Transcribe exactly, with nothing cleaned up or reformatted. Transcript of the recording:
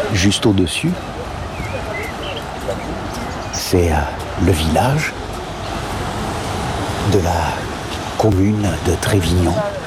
juste au-dessus, c'est le village de la commune de Trévignon.